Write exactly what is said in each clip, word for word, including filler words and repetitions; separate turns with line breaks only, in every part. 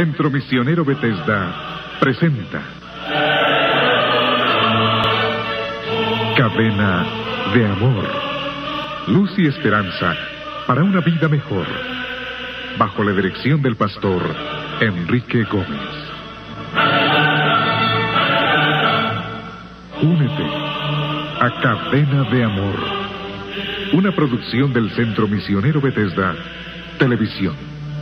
Centro Misionero Bethesda presenta Cadena de Amor, luz y esperanza para una vida mejor, bajo la dirección del pastor Enrique Gómez. Únete a Cadena de Amor, una producción del Centro Misionero Bethesda Televisión.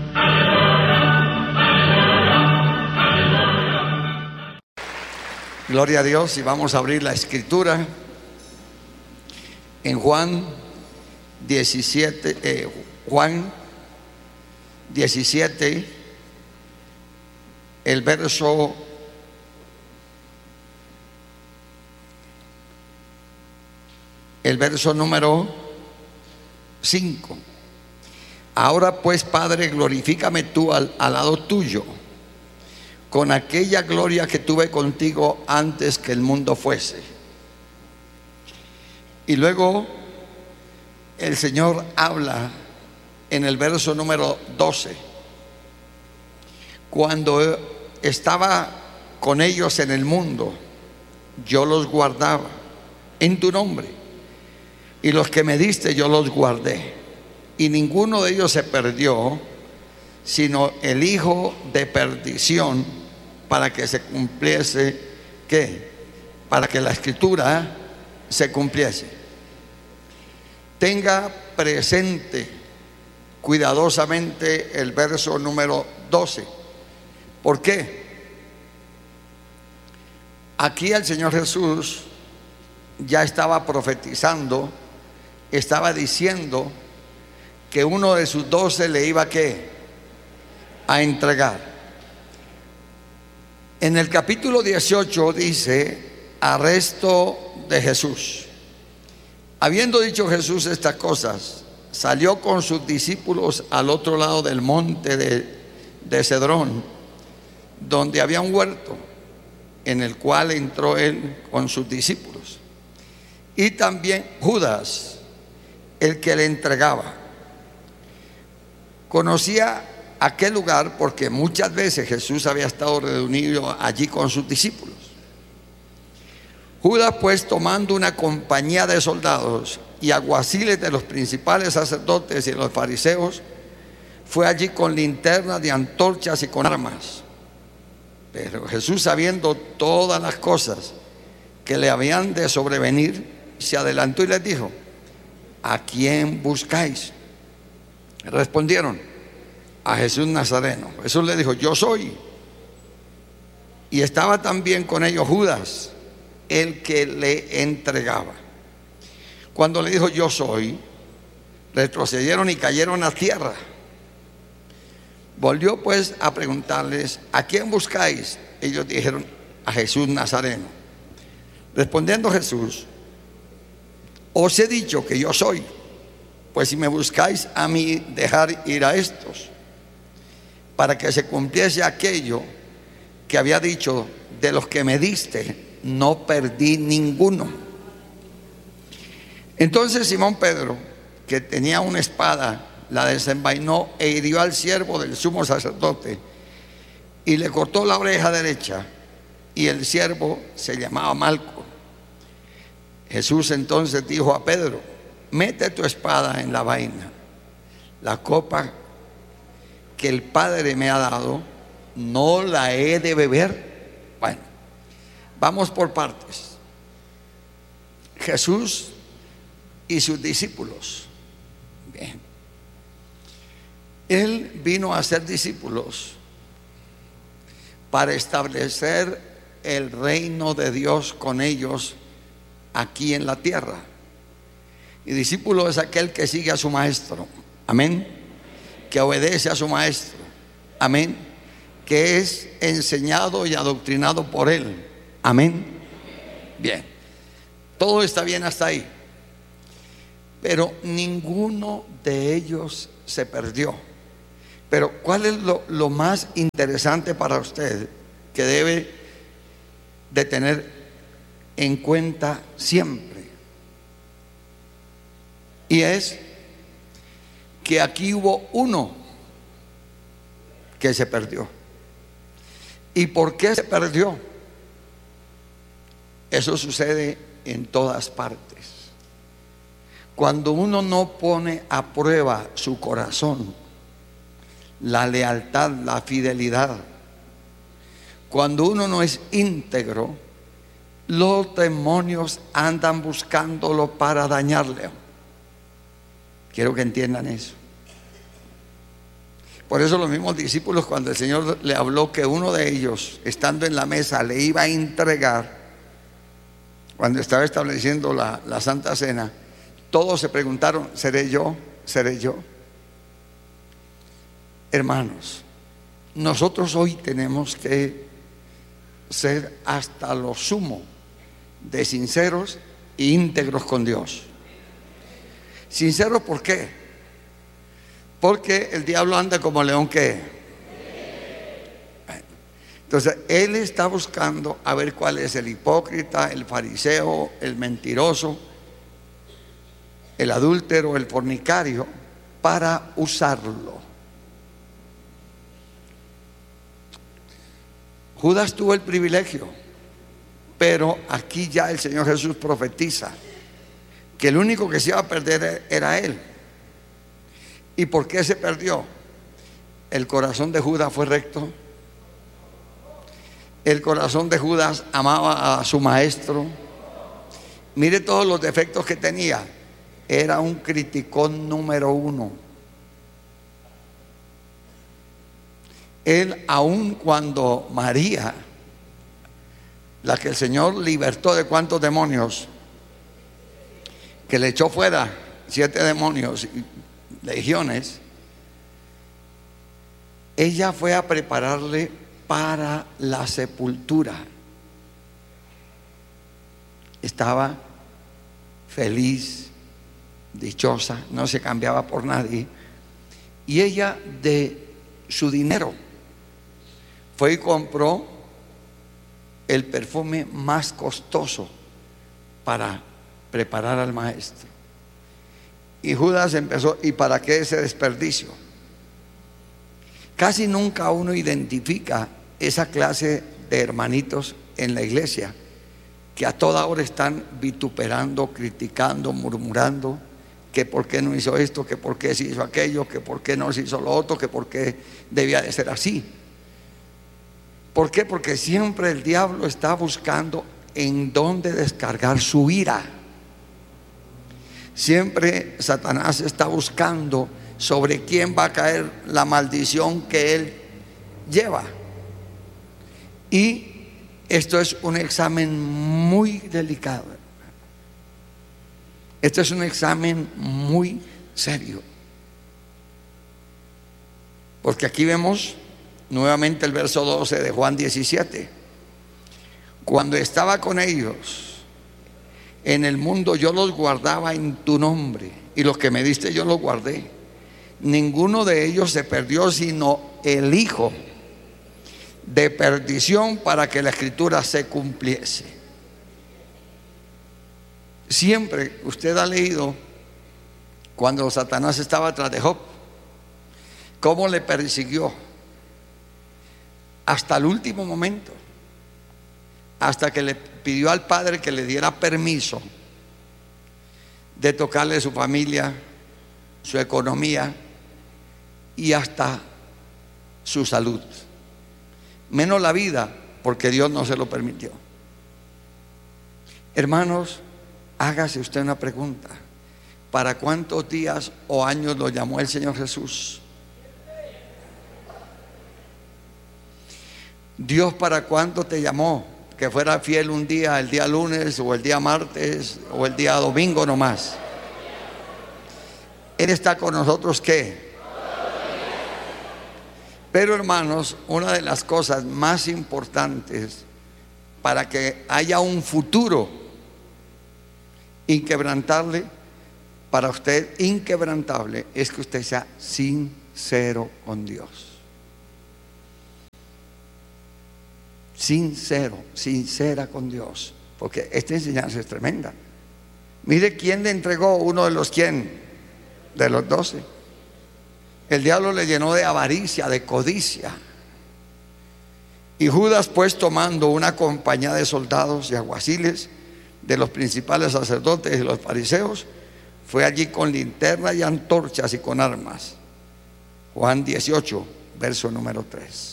Gloria a Dios, y vamos a abrir la escritura en Juan diecisiete, eh, Juan diecisiete, el verso el verso número cinco. Ahora pues, Padre, glorifícame tú al, al lado tuyo, con aquella gloria que tuve contigo antes que el mundo fuese. Y luego el Señor habla en el verso número doce: cuando estaba con ellos en el mundo, yo los guardaba en tu nombre, y los que me diste yo los guardé, y ninguno de ellos se perdió, sino el hijo de perdición, para que se cumpliese, ¿qué? Para que la escritura se cumpliese. Tenga presente cuidadosamente el verso número doce. ¿Por qué? Aquí el Señor Jesús ya estaba profetizando, estaba diciendo que uno de sus doce le iba a ¿qué? A entregar. En el capítulo dieciocho dice: arresto de Jesús. Habiendo dicho Jesús estas cosas, salió con sus discípulos al otro lado del monte de, de Cedrón, donde había un huerto, en el cual entró él con sus discípulos, y también Judas, el que le entregaba. Conocía aquel lugar porque muchas veces Jesús había estado reunido allí con sus discípulos. Judas, pues, tomando una compañía de soldados y alguaciles de los principales sacerdotes y los fariseos, fue allí con linternas de antorchas y con armas. Pero Jesús, sabiendo todas las cosas que le habían de sobrevenir, se adelantó y les dijo: ¿a quién buscáis? Respondieron: a Jesús Nazareno. Jesús le dijo: yo soy. Y estaba también con ellos Judas, el que le entregaba. Cuando le dijo yo soy, retrocedieron y cayeron a tierra. Volvió pues a preguntarles: ¿a quién buscáis? Ellos dijeron: a Jesús Nazareno. Respondiendo Jesús: os he dicho que yo soy. Pues si me buscáis a mí, dejar ir a estos, para que se cumpliese aquello que había dicho: de los que me diste no perdí ninguno. Entonces Simón Pedro, que tenía una espada, la desenvainó e hirió al siervo del sumo sacerdote y le cortó la oreja derecha, y el siervo se llamaba Malco. Jesús entonces dijo a Pedro: mete tu espada en la vaina. La copa que el Padre me ha dado, ¿no la he de beber? Bueno, vamos por partes. Jesús y sus discípulos. Bien. Él vino a ser discípulos para establecer el reino de Dios con ellos aquí en la tierra. Y discípulo es aquel que sigue a su maestro. Amén. Que obedece a su maestro. Amén. Que es enseñado y adoctrinado por él. Amén. Bien. Todo está bien hasta ahí. Pero ninguno de ellos se perdió. Pero ¿cuál es lo, lo más interesante para usted que debe de tener en cuenta siempre? Y es que aquí hubo uno que se perdió. ¿Y por qué se perdió? Eso sucede en todas partes. Cuando uno no pone a prueba su corazón, la lealtad, la fidelidad, cuando uno no es íntegro, los demonios andan buscándolo para dañarle. Quiero que entiendan eso. Por eso los mismos discípulos, cuando el Señor le habló que uno de ellos, estando en la mesa, le iba a entregar, cuando estaba estableciendo la, la Santa Cena, todos se preguntaron: ¿seré yo? ¿Seré yo? Hermanos, nosotros hoy tenemos que ser hasta lo sumo de sinceros e íntegros con Dios. Sinceros, ¿por qué? Porque el diablo anda como león que. Entonces él está buscando a ver cuál es el hipócrita, el fariseo, el mentiroso, el adúltero, el fornicario, para usarlo. Judas tuvo el privilegio, pero aquí ya el Señor Jesús profetiza que el único que se iba a perder era él. ¿Y por qué se perdió? El corazón de Judas fue recto. El corazón de Judas amaba a su maestro. Mire todos los defectos que tenía. Era un criticón número uno. Él, aun cuando María, la que el Señor libertó de cuántos demonios, que le echó fuera siete demonios, legiones, ella fue a prepararle para la sepultura. Estaba feliz, dichosa, no se cambiaba por nadie, y ella de su dinero fue y compró el perfume más costoso para preparar al maestro. Y Judas empezó: ¿y para qué ese desperdicio? Casi nunca uno identifica esa clase de hermanitos en la iglesia que a toda hora están vituperando, criticando, murmurando, que por qué no hizo esto, que por qué se hizo aquello, que por qué no se hizo lo otro, que por qué debía de ser así. ¿Por qué? Porque siempre el diablo está buscando en dónde descargar su ira. Siempre Satanás está buscando sobre quién va a caer la maldición que él lleva. Y esto es un examen muy delicado. Esto es un examen muy serio. Porque aquí vemos nuevamente el verso doce de Juan diecisiete. Cuando estaba con ellos en el mundo, yo los guardaba en tu nombre, y los que me diste yo los guardé. Ninguno de ellos se perdió, sino el hijo, de perdición, para que la escritura se cumpliese. Siempre usted ha leído cuando Satanás estaba tras de Job, cómo le persiguió hasta el último momento, hasta que le pidió al padre que le diera permiso de tocarle su familia, su economía y hasta su salud, menos la vida, porque Dios no se lo permitió. Hermanos, hágase usted una pregunta: ¿para cuántos días o años lo llamó el Señor Jesús? Dios, ¿para cuánto te llamó? Que fuera fiel un día, el día lunes o el día martes o el día domingo nomás. Él está con nosotros, ¿qué? Pero hermanos, una de las cosas más importantes para que haya un futuro inquebrantable para usted, inquebrantable, es que usted sea sincero con Dios. Sincero, sincera con Dios, porque esta enseñanza es tremenda. Mire quién le entregó, uno de los quién, de los doce. El diablo le llenó de avaricia, de codicia, Y Judas, pues, tomando una compañía de soldados y alguaciles, de los principales sacerdotes y los fariseos, fue allí con linterna y antorchas y con armas. Juan dieciocho, verso número tres.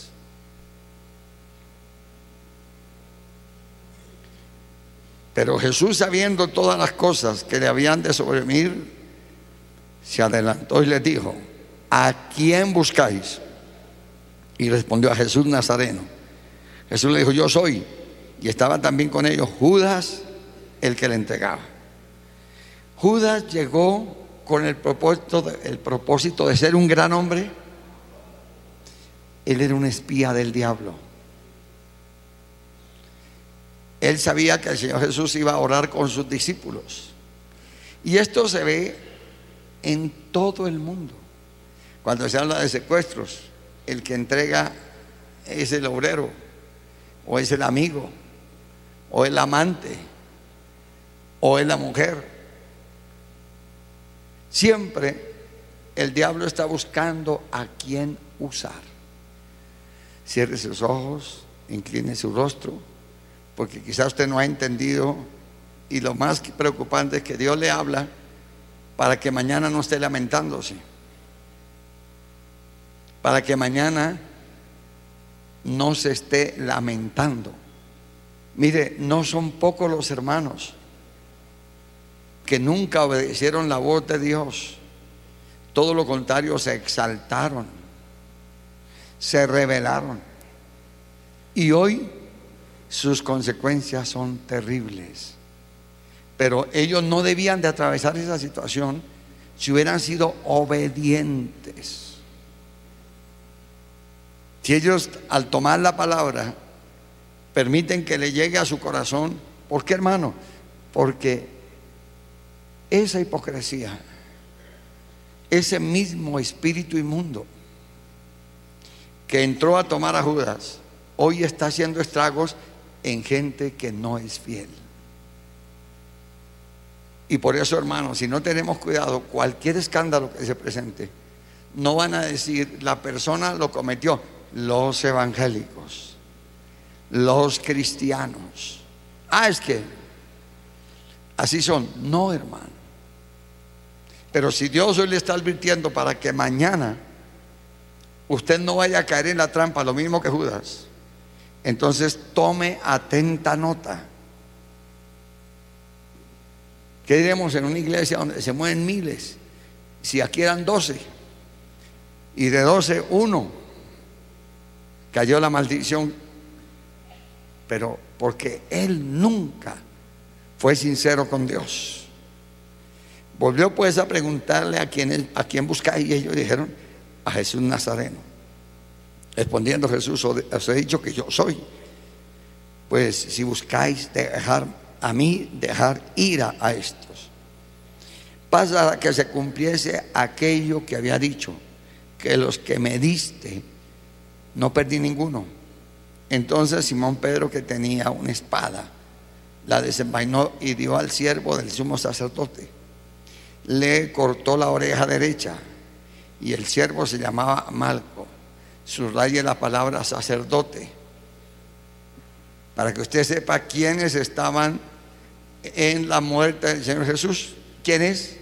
Pero Jesús, sabiendo todas las cosas que le habían de sobrevenir, se adelantó y les dijo: ¿a quién buscáis? Y respondió: a Jesús Nazareno. Jesús le dijo: yo soy. Y estaba también con ellos Judas, el que le entregaba. Judas llegó con el propósito de, el propósito de ser un gran hombre. Él era un espía del diablo. Él sabía que el Señor Jesús iba a orar con sus discípulos. Y esto se ve en todo el mundo. Cuando se habla de secuestros, el que entrega es el obrero, o es el amigo, o el amante, o es la mujer. Siempre el diablo está buscando a quién usar. Cierre sus ojos, incline su rostro, porque quizás usted no ha entendido, y lo más preocupante es que Dios le habla para que mañana no esté lamentándose, para que mañana no se esté lamentando. Mire, no son pocos los hermanos que nunca obedecieron la voz de Dios. Todo lo contrario, se exaltaron, se rebelaron, y hoy sus consecuencias son terribles. Pero ellos no debían de atravesar esa situación si hubieran sido obedientes. Si ellos, al tomar la palabra, permiten que le llegue a su corazón. ¿Por qué, hermano? Porque esa hipocresía, ese mismo espíritu inmundo que entró a tomar a Judas, hoy está haciendo estragos en gente que no es fiel. Y por eso, hermanos, si no tenemos cuidado, cualquier escándalo que se presente, no van a decir la persona lo cometió. Los evangélicos, los cristianos, ah, es que así son. No, hermano. Pero si Dios hoy le está advirtiendo para que mañana usted no vaya a caer en la trampa, lo mismo que Judas, entonces tome atenta nota. ¿Qué diremos en una iglesia donde se mueven miles? Si aquí eran doce, y de doce uno cayó la maldición, pero porque él nunca fue sincero con Dios. Volvió pues a preguntarle a quién, a quién buscáis, y ellos dijeron: a Jesús Nazareno. Respondiendo Jesús: os he dicho que yo soy. Pues si buscáis dejar a mí, dejar ir a, a estos. Pasa que se cumpliese aquello que había dicho, que los que me diste no perdí ninguno. Entonces Simón Pedro, que tenía una espada, la desenvainó y dio al siervo del sumo sacerdote. Le cortó la oreja derecha, y el siervo se llamaba Malco. Subraye la palabra sacerdote, para que usted sepa quiénes estaban en la muerte del Señor Jesús. ¿Quién es?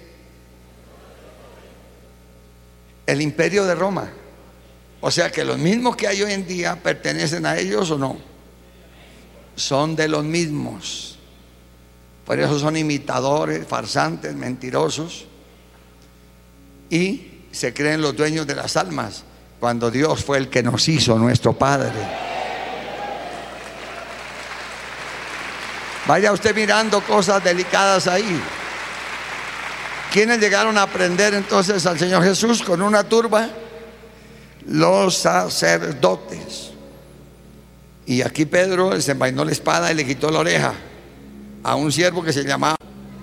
El imperio de Roma. O sea que los mismos que hay hoy en día pertenecen a ellos, ¿o no? Son de los mismos. Por eso son imitadores, farsantes, mentirosos, y se creen los dueños de las almas, cuando Dios fue el que nos hizo nuestro Padre. Vaya usted mirando cosas delicadas ahí. ¿Quiénes llegaron a aprender entonces al Señor Jesús con una turba? Los sacerdotes. Y aquí Pedro desenvainó la espada y le quitó la oreja a un siervo que se llamaba.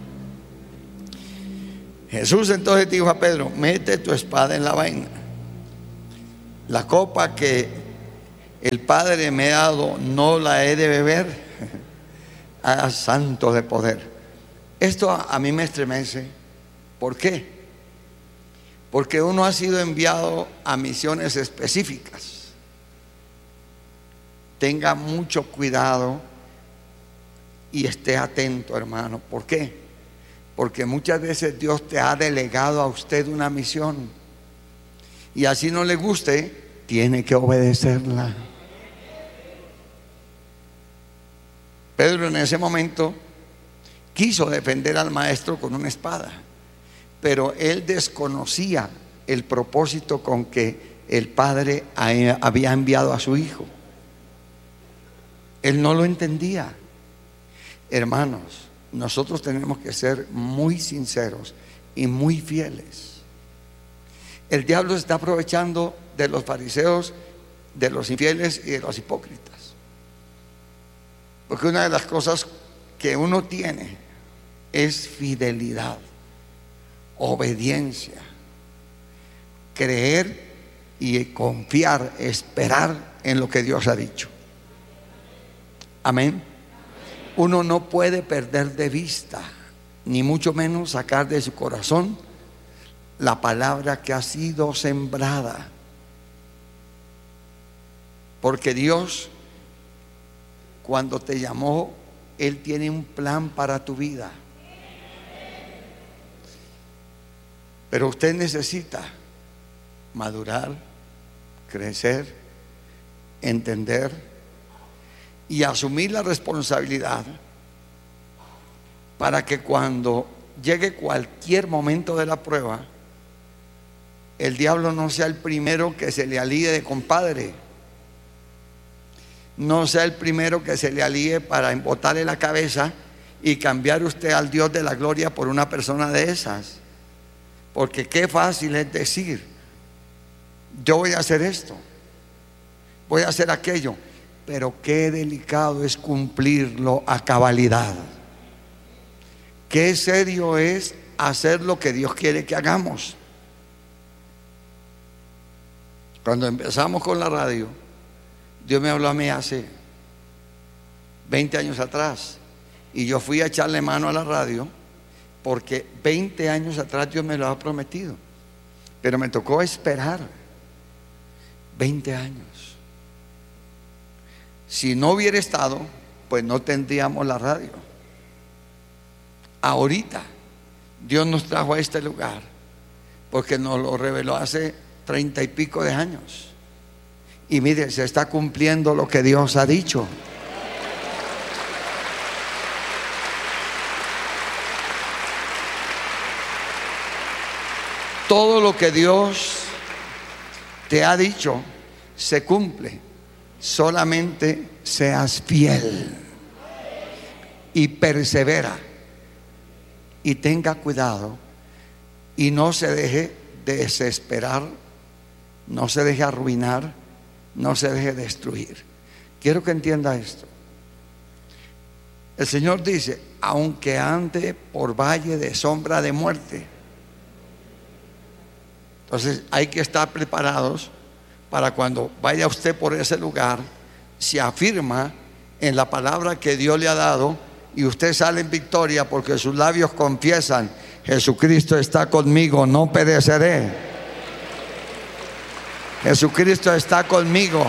Jesús entonces dijo a Pedro: mete tu espada en la vaina. La copa que el Padre me ha dado, no la he de beber. Ah, santo de poder. Esto a, a mí me estremece. ¿Por qué? Porque uno ha sido enviado a misiones específicas. tenga mucho cuidado y esté atento, hermano. ¿Por qué? Porque muchas veces Dios te ha delegado a usted una misión y así no le guste, tiene que obedecerla. Pedro en ese momento quiso defender al maestro con una espada, pero él desconocía el propósito con que el Padre había enviado a su Hijo. Él no lo entendía. Hermanos, nosotros tenemos que ser muy sinceros y muy fieles. El diablo se está aprovechando de los fariseos, de los infieles y de los hipócritas, porque una de las cosas que uno tiene es fidelidad, obediencia, creer y confiar, esperar en lo que Dios ha dicho. Amén. Uno no puede perder de vista, ni mucho menos sacar de su corazón la palabra que ha sido sembrada, porque Dios, cuando te llamó, Él tiene un plan para tu vida. Pero usted necesita madurar, crecer, entender y asumir la responsabilidad para que cuando llegue cualquier momento de la prueba, el diablo no sea el primero que se le alíe de compadre, no sea el primero que se le alíe para embotarle la cabeza y cambiar usted al Dios de la gloria por una persona de esas. Porque qué fácil es decir, yo voy a hacer esto, voy a hacer aquello, pero qué delicado es cumplirlo a cabalidad. Qué serio es hacer lo que Dios quiere que hagamos. Cuando empezamos con la radio, Dios me habló a mí hace veinte años atrás, y yo fui a echarle mano a la radio porque veinte años atrás Dios me lo ha prometido, pero me tocó esperar veinte años. Si no hubiera estado, pues no tendríamos la radio. Ahorita Dios nos trajo a este lugar porque nos lo reveló hace treinta y pico de años. Y mire, se está cumpliendo lo que Dios ha dicho. Todo lo que Dios te ha dicho se cumple. Solamente seas fiel y persevera y tenga cuidado y no se deje desesperar, no se deje arruinar, no se deje destruir. Quiero que entienda esto. El Señor dice: aunque ande por valle de sombra de muerte. Entonces hay que estar preparados para cuando vaya usted por ese lugar, se afirma en la palabra que Dios le ha dado y usted sale en victoria, porque sus labios confiesan: Jesucristo está conmigo, no pereceré. Jesucristo está conmigo,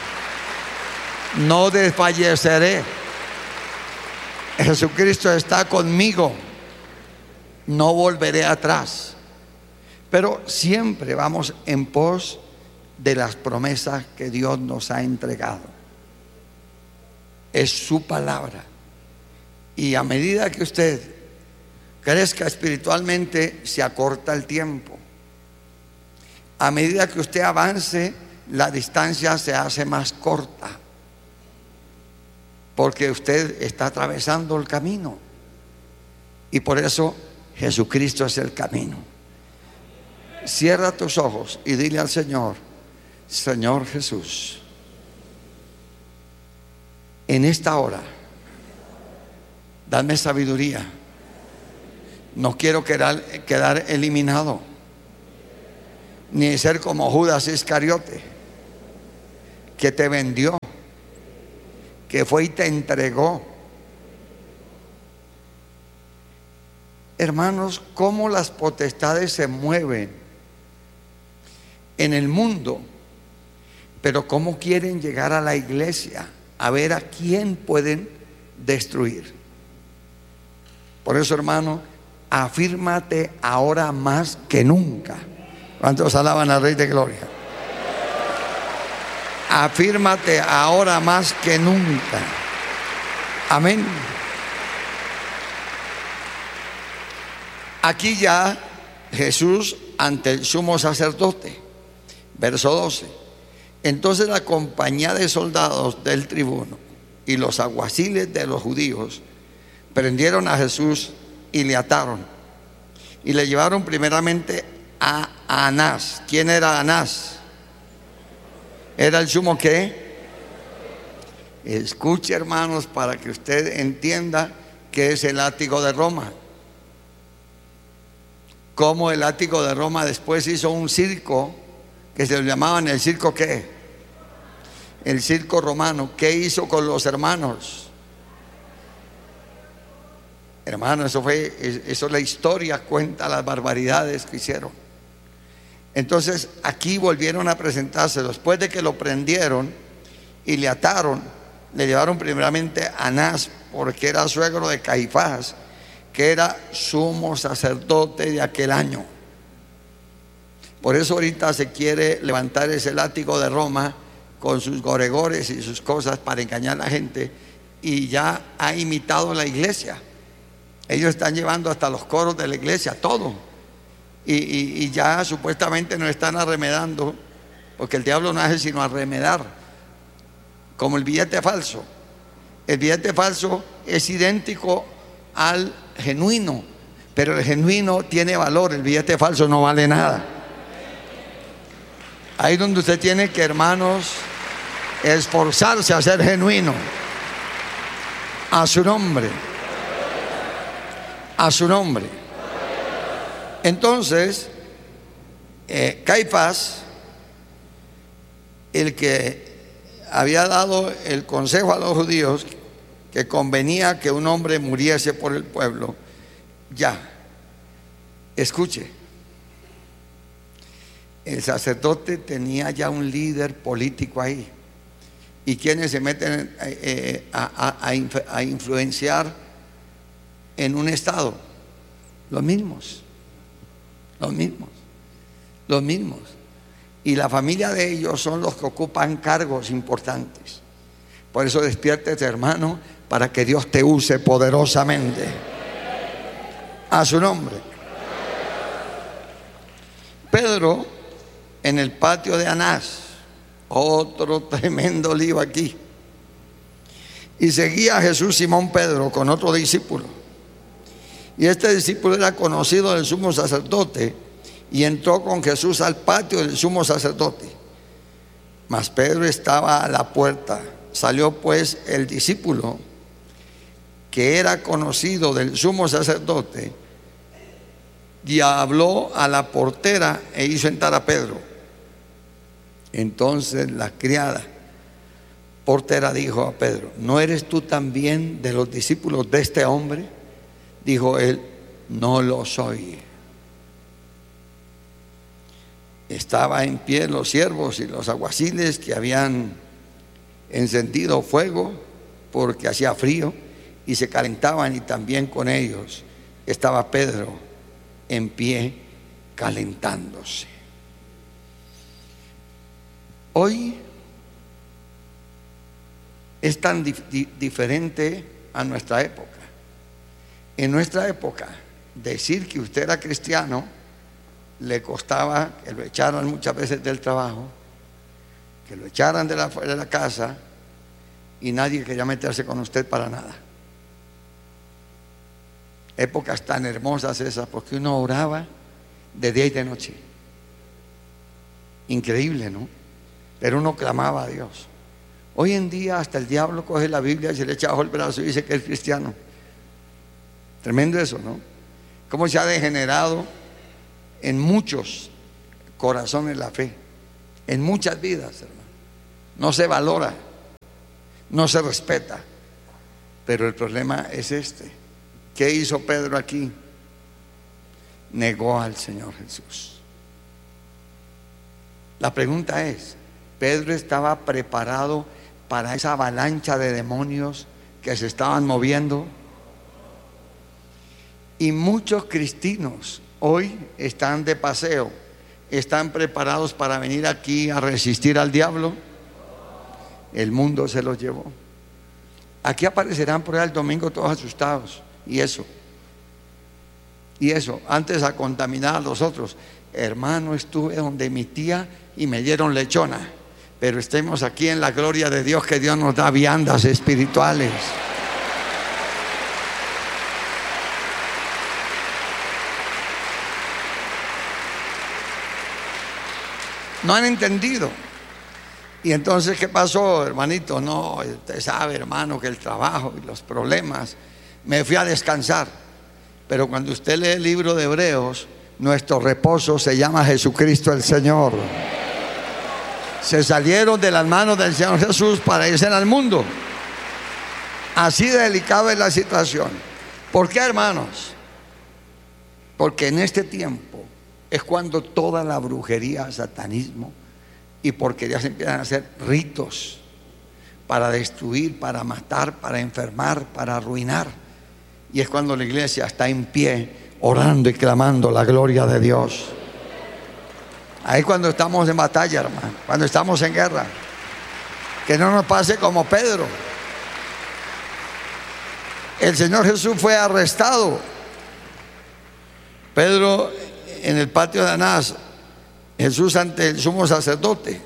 no desfalleceré. Jesucristo está conmigo, no volveré atrás. Pero siempre vamos en pos de las promesas que Dios nos ha entregado. Es su palabra. Y a medida que usted crezca espiritualmente, se acorta el tiempo. A medida que usted avance, la distancia se hace más corta, porque usted está atravesando el camino. Y por eso Jesucristo es el camino. Cierra tus ojos y dile al Señor: Señor Jesús, en esta hora dame sabiduría. No quiero quedar, quedar eliminado, ni ser como Judas Iscariote, que te vendió, que fue y te entregó. Hermanos, cómo las potestades se mueven en el mundo, pero cómo quieren llegar a la iglesia a ver a quién pueden destruir. Por eso, hermano, afírmate ahora más que nunca. ¿Cuántos alaban al Rey de Gloria? Afírmate ahora más que nunca. Amén. Aquí ya Jesús ante el sumo sacerdote, verso doce. Entonces la compañía de soldados del tribuno y los alguaciles de los judíos prendieron a Jesús y le ataron y le llevaron primeramente a Anás. ¿Quién era Anás? ¿Era el sumo qué? Escuche, hermanos, para que usted entienda qué es el látigo de Roma. Cómo el látigo de Roma después hizo un circo que se lo llamaban el circo ¿qué? El circo romano. ¿Qué hizo con los hermanos? Hermano, eso fue, eso la historia cuenta las barbaridades que hicieron. Entonces aquí volvieron a presentarse después de que lo prendieron y le ataron. Le llevaron primeramente a Anás, porque era suegro de Caifás, que era sumo sacerdote de aquel año. Por eso ahorita se quiere levantar ese látigo de Roma con sus goregores y sus cosas para engañar a la gente, y ya ha imitado la iglesia. Ellos están llevando hasta los coros de la iglesia, todo. Y, y, y ya supuestamente nos están arremedando, porque el diablo no hace sino arremedar, como el billete falso. El billete falso es idéntico al genuino, pero el genuino tiene valor, el billete falso no vale nada. Ahí donde usted tiene que, hermanos, esforzarse a ser genuino. A su nombre. A su nombre. Entonces, eh, Caifás, el que había dado el consejo a los judíos que convenía que un hombre muriese por el pueblo, ya, escuche, el sacerdote tenía ya un líder político ahí. ¿Y quienes se meten eh, a, a, a influenciar en un estado? Los mismos, los mismos, los mismos. Y la familia de ellos son los que ocupan cargos importantes. Por eso despiértete, hermano, para que Dios te use poderosamente. A su nombre. Pedro, en el patio de Anás, otro tremendo lío aquí. Y seguía a Jesús Simón Pedro con otro discípulo. Y este discípulo era conocido del sumo sacerdote, y entró con Jesús al patio del sumo sacerdote. Mas Pedro estaba a la puerta. Salió pues el discípulo, que era conocido del sumo sacerdote, y habló a la portera e hizo entrar a Pedro. Entonces la criada portera dijo a Pedro: ¿no eres tú también de los discípulos de este hombre? Dijo él: no lo soy. Estaba en pie los siervos y los alguaciles que habían encendido fuego porque hacía frío, y se calentaban, y también con ellos estaba Pedro en pie calentándose. Hoy es tan dif diferente a nuestra época. En nuestra época, decir que usted era cristiano le costaba que lo echaran muchas veces del trabajo, que lo echaran de la, de la casa, y nadie quería meterse con usted para nada. Épocas tan hermosas esas, porque uno oraba de día y de noche. Increíble, ¿no? Pero uno clamaba a Dios. Hoy en día hasta el diablo coge la Biblia y se le echa bajo el brazo y dice que es cristiano. Tremendo eso, ¿no? Cómo se ha degenerado en muchos corazones la fe, en muchas vidas, hermano. No se valora, no se respeta. Pero el problema es este. ¿Qué hizo Pedro aquí? Negó al Señor Jesús. La pregunta es: ¿Pedro estaba preparado para esa avalancha de demonios que se estaban moviendo. Y muchos cristianos hoy están de paseo, están preparados para venir aquí a resistir al diablo. El mundo se los llevó. Aquí aparecerán por ahí el domingo todos asustados. Y eso, y eso, antes a contaminar a los otros. Hermano, estuve donde mi tía y me dieron lechona. Pero estemos aquí en la gloria de Dios, que Dios nos da viandas espirituales. No han entendido. Y entonces, ¿qué pasó, hermanito? No, usted sabe, hermano, que el trabajo y los problemas. Me fui a descansar. Pero cuando usted lee el libro de Hebreos, nuestro reposo se llama Jesucristo el Señor. Se salieron de las manos del Señor Jesús para irse al mundo. Así de delicada es la situación. ¿Por qué, hermanos? Porque en este tiempo es cuando toda la brujería, satanismo y porquerías empiezan a hacer ritos para destruir, para matar, para enfermar, para arruinar. Y es cuando la iglesia está en pie, orando y clamando la gloria de Dios. Ahí cuando estamos en batalla, hermano, cuando estamos en guerra. Que no nos pase como Pedro. El Señor Jesús fue arrestado. Pedro en el patio de Anás, Jesús ante el sumo sacerdote.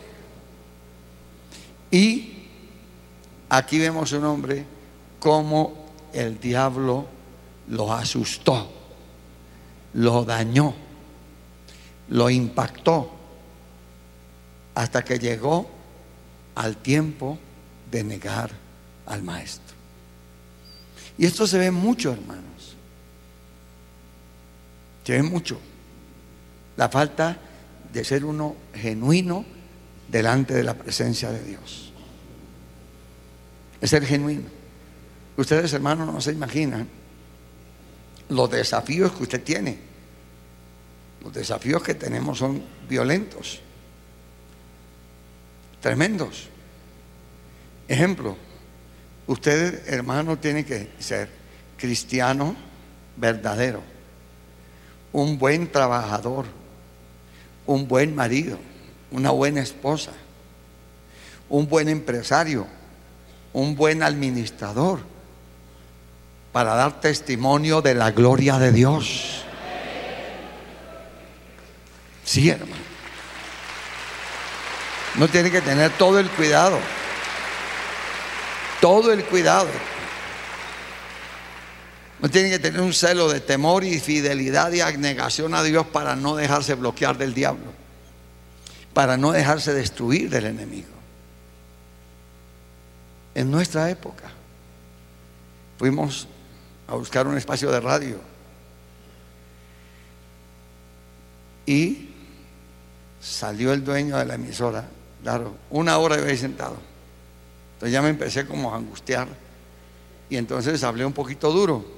Y aquí vemos un hombre como el diablo lo asustó, lo dañó, lo impactó, hasta que llegó al tiempo de negar al maestro. Y esto se ve mucho, hermanos. Se ve mucho. La falta de ser uno genuino delante de la presencia de Dios. Es ser genuino. Ustedes, hermanos, no se imaginan los desafíos que usted tiene. Los desafíos que tenemos son violentos, tremendos. Ejemplo, usted, hermano, tiene que ser cristiano verdadero, un buen trabajador, un buen marido, una buena esposa, un buen empresario, un buen administrador, para dar testimonio de la gloria de Dios. Sí, hermano. No tiene que tener todo el cuidado, todo el cuidado. No tiene que tener un celo de temor y fidelidad y abnegación a Dios para no dejarse bloquear del diablo, para no dejarse destruir del enemigo. En nuestra época fuimos a buscar un espacio de radio y salió el dueño de la emisora. Claro, una hora yo ahí sentado. Entonces ya me empecé como a angustiar y entonces hablé un poquito duro.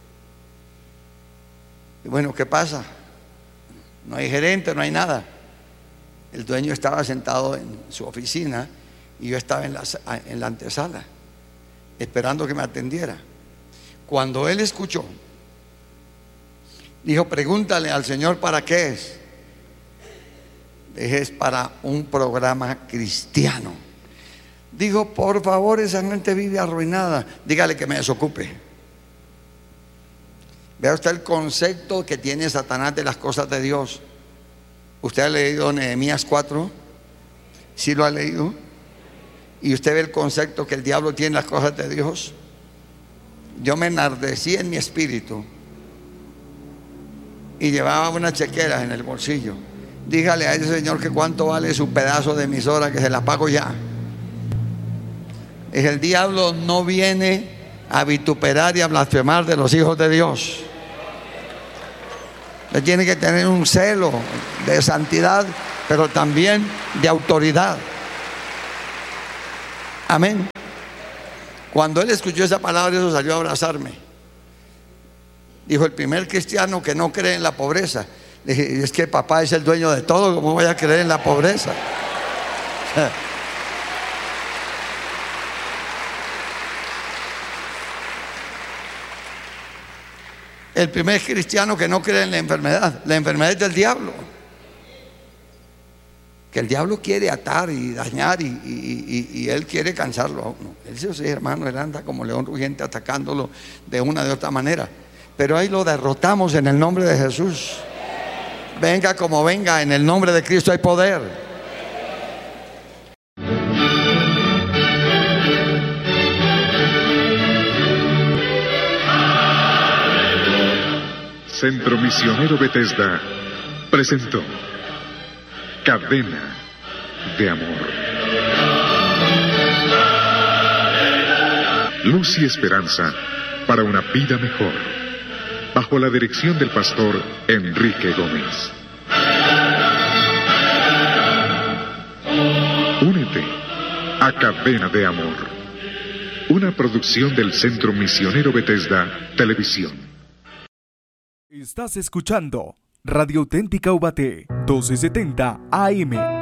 Y bueno, ¿qué pasa? No hay gerente, no hay nada. El dueño estaba sentado en su oficina y yo estaba en la, en la antesala esperando que me atendiera. Cuando él escuchó, dijo: pregúntale al Señor para qué es. Dije: es para un programa cristiano. Dijo: por favor, esa gente vive arruinada, dígale que me desocupe. Vea usted el concepto que tiene Satanás de las cosas de Dios. ¿Usted ha leído Nehemías cuatro? ¿Sí lo ha leído? ¿Y usted ve el concepto que el diablo tiene en las cosas de Dios? Yo me enardecí en mi espíritu y llevaba una chequera en el bolsillo. Dígale a ese señor que cuánto vale su pedazo de emisora, que se la pago ya. Es el diablo no viene a vituperar y a blasfemar de los hijos de Dios. Usted tiene que tener un celo de santidad, pero también de autoridad. Amén. Cuando él escuchó esa palabra, eso salió a abrazarme. Dijo: el primer cristiano que no cree en la pobreza. Le dije: es que papá es el dueño de todo, ¿cómo voy a creer en la pobreza? el primer cristiano que no cree en la enfermedad. La enfermedad es del diablo. Que el diablo quiere atar y dañar y, y, y, y él quiere cansarlo a uno. Ese sí, hermano, él anda como león rugiente atacándolo de una de otra manera. Pero ahí lo derrotamos en el nombre de Jesús. Venga como venga, en el nombre de Cristo hay poder.
Centro Misionero Bethesda presentó Cadena de Amor. Luz y esperanza para una vida mejor, bajo la dirección del pastor Enrique Gómez. Únete a Cadena de Amor, una producción del Centro Misionero Bethesda Televisión.
Estás escuchando Radio Auténtica Ubaté, doce setenta A M.